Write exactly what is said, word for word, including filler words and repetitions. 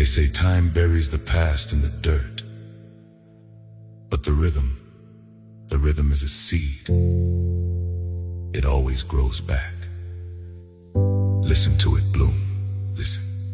They say time buries the past in the dirt, but the rhythm, the rhythm is a seed. It always grows back.